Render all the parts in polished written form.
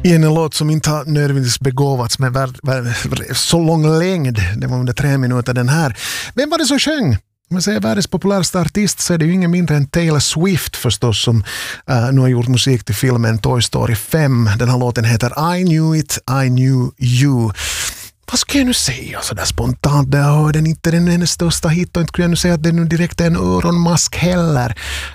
I en låt som inte har nödvändigtvis begåvats med så lång längd. Det var under 3 minuter den här. Vem var det som sjöng? Om man säger världens populäraste artist så är det ju ingen mindre än Taylor Swift förstås som nu har gjort musik till filmen Toy Story 5. Den här låten heter I Knew It, I Knew You. Vad ska jag nu säga så där spontant? Jag hörde inte den hennes största hit och inte kunde jag nu säga att det nu direkt är en öronmask heller.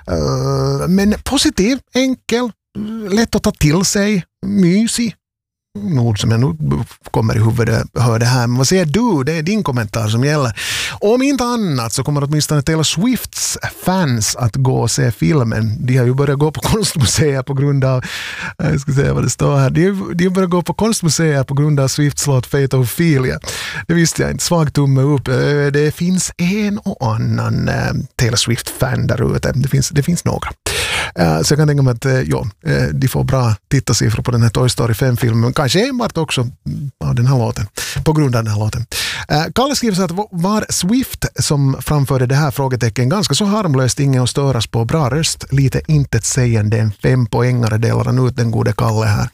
Men positiv, enkel, lätt att ta till sig, mysig. Ord som jag nu kommer i huvudet hör det här. Men vad säger du? Det är din kommentar som gäller. Om inte annat så kommer åtminstone Taylor Swifts fans att gå och se filmen. De har ju börjat gå på konstmuseer på grund av jag ska säga vad det står här. De har börjat gå på konstmuseer på grund av Swifts låt Fate of Ophelia. Det visste jag inte. Svag tumme upp. Det finns en och annan Taylor Swift-fan där ute. Det finns några. Så jag kan tänka mig att de får bra tittarsiffror på den här Toy Story 5-filmen. Kanske enbart också av den här låten. På grund av den här låten. Kalle skriver så att var Swift som framförde det här frågetecken ganska så harmlöst, ingen att störas på, bra röst, lite intetsägande, en 5-poängare delar han ut den gode Kalle här.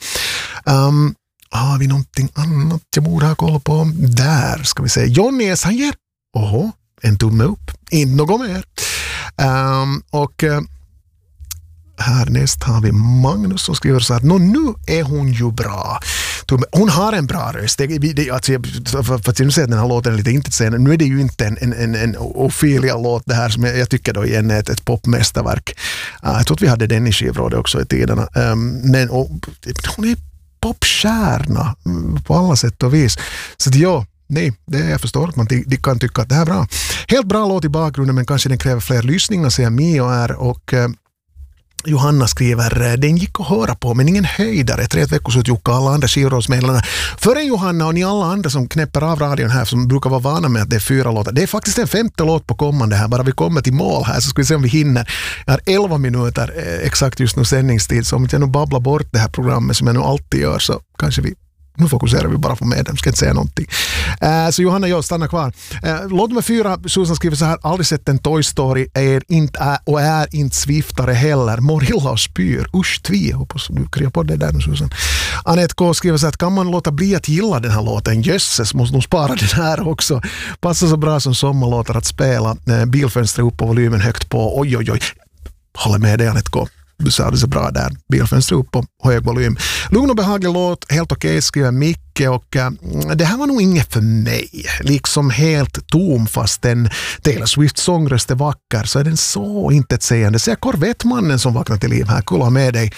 Har vi någonting annat jag borde ha koll på? Där ska vi se. Johnny S. han ger en tumme upp. Inte något mer. Och härnäst har vi Magnus som skriver så här: nu är hon ju bra. Hon har en bra röst. För att nu säger den här låten lite intetsägande. Nu är det ju inte en Ophelia-låt det här som jag tycker då igen är ett popmästerverk. Jag tror att vi hade den i skivrådet också i tiderna. Men hon är popstjärna på alla sätt och vis. Så nej, jag förstår att man kan tycka att det här är bra. Helt bra låt i bakgrunden, men kanske den kräver fler lyssningar, säger Mio är. Och Johanna skriver, den gick att höra på men ingen höjdare. 3 veckor så Jukka alla andra skivrådsmedlarna. Före Johanna och ni alla andra som knäpper av radion här som brukar vara vana med att det är 4 låtar. Det är faktiskt en 5:e låt på kommande här. Bara vi kommer till mål här så ska vi se om vi hinner. Jag har 11 minuter exakt just nu sändningstid, så om jag nu babblar bort det här programmet som jag nu alltid gör så kanske nu fokuserar vi bara på medlem, ska inte säga någonting. Så Johanna, stanna kvar. Låt nummer 4, Susan skriver så här: aldrig sett en Toy Story, är inte Swiftare heller. Morilla och spyr. Usch, tvi. Hoppas du kryar på det där nu, Susan. Anette K skriver så här: kan man låta bli att gilla den här låten? Jösses, måste nog spara den här också. Passar så bra som sommarlåtar att spela. Bilfönster upp och volymen högt på. Oj. Håller med dig, Anette K. Du sa det så bra där. Bilfönster upp och hög volym. Lugn och behaglig låt, helt okej, skriver Micke. Och det här var nog inget för mig. Liksom helt tom, fast en Taylor Swift sångröst är vacker så är den så intetsägande. Så jag Korvettmannen som vaknar till liv här. Kul att ha med dig.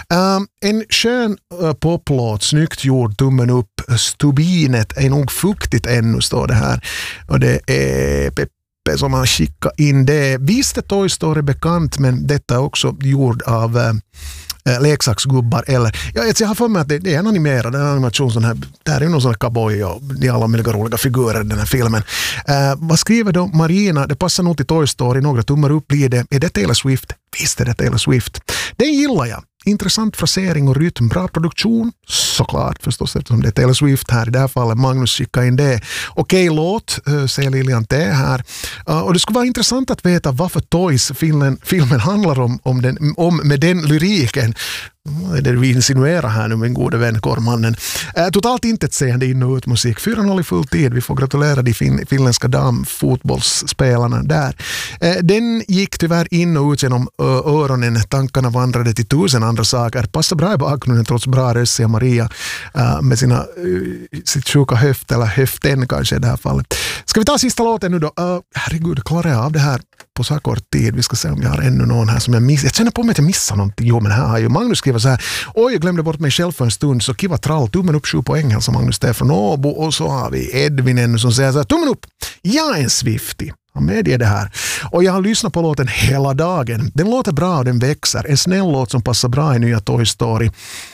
En skön poplåt, snyggt gjord, tummen upp. Stubinet är nog fuktigt ännu, står det här. Och det är som har skickat in det. Visst är Toy Story bekant, men detta är också gjord av leksaksgubbar. Eller, jag har för mig att det är en animerad animation. Sån här, där är ju någon sån här cowboy och det är alla möjliga roliga figurer i den här filmen. Vad skriver då Marina? Det passar nog till Toy Story. Några tummar upp blir det. Är det Taylor Swift? Visst är det Taylor Swift. Den gillar jag. Intressant frasering och rytm, bra produktion, såklart förstås eftersom det är Taylor Swift här i det här fallet. Magnus skickar in det. Okej låt, säger Lilian T här. Och det skulle vara intressant att veta varför Toys filmen handlar om med den lyriken. Det vi insinuerar här nu med en gode vän Kormannen. Totalt intetsägande in och ut musik. 4-0 i full tid. Vi får gratulera de finländska damfotbollsspelarna där. Den gick tyvärr in och ut genom öronen. Tankarna vandrade till 1000 andra saker. Passar bra i bakgrunden trots bra röst, Maria med sitt sjuka höft eller höften kanske i det här fallet. Ska vi ta sista låten nu då? Herregud, klarar jag av det här på så kort tid? Vi ska se om jag har ännu någon här som jag missar. Jag känner på mig att jag missar någonting. Jo, men här har ju Magnus skrivit så här: oj, jag glömde bort mig själv för en stund, så kiva trall, tummen upp 7 poäng, alltså Magnus där från Åbo. Och så har vi Edvin ännu som säger så här: tummen upp, jag är en Swiftie. Han medger det här. Och jag har lyssnat på låten hela dagen. Den låter bra och den växer. En snäll låt som passar bra i nya Toy Story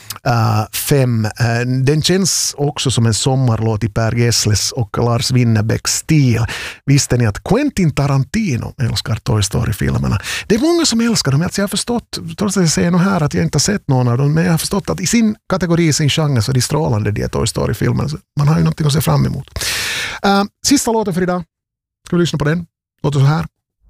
5. Den känns också som en sommarlåt i Per Gessles och Lars Winnerbäcks stil. Visste ni att Quentin Tarantino älskar Toy Story-filmerna? Det är många som älskar dem. Jag har förstått, trots att jag säger nog här att jag inte har sett någon av dem, men jag har förstått att i sin kategori, i sin genre, så är de strålande, de Toy Story-filmerna. Man har ju någonting att se fram emot. Sista låten för idag. Ska vi lyssna på den? Låter så här.